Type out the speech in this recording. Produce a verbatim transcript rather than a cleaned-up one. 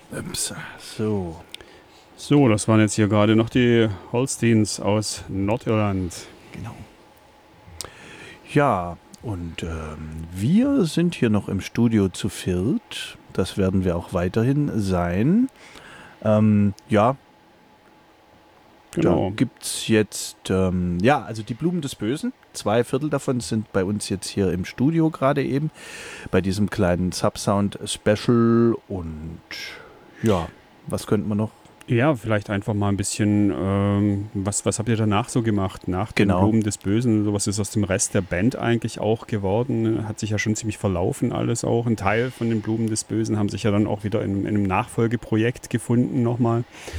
Ups, so. So, das waren jetzt hier gerade noch die Holsteins aus Nordirland. Genau. Ja, und ähm, wir sind hier noch im Studio zu viert. Das werden wir auch weiterhin sein. Ähm, ja, da Genau. gibt es jetzt, ähm, ja, also die Blumen des Bösen. Zwei Viertel davon sind bei uns jetzt hier im Studio gerade eben, bei diesem kleinen Subsound-Special. Und ja, was könnten wir noch? Ja, vielleicht einfach mal ein bisschen, ähm, was, was habt ihr danach so gemacht? Nach den Genau. Blumen des Bösen, so was ist aus dem Rest der Band eigentlich auch geworden? Hat sich ja schon ziemlich verlaufen alles auch. Ein Teil von den Blumen des Bösen haben sich ja dann auch wieder in, in einem Nachfolgeprojekt gefunden nochmal.